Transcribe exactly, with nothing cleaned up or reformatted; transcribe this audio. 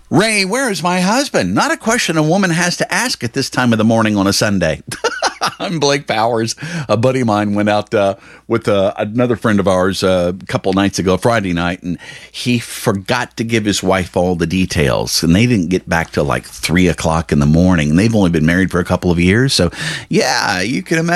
Ray, where is my husband? Not a question a woman has to ask at this time of the morning on a Sunday. I'm Blake Powers. A buddy of mine went out uh, with uh, another friend of ours uh, a couple nights ago, Friday night, and he forgot to give his wife all the details. And they didn't get back till like three o'clock in the morning. And they've only been married for a couple of years. So, yeah, you can imagine.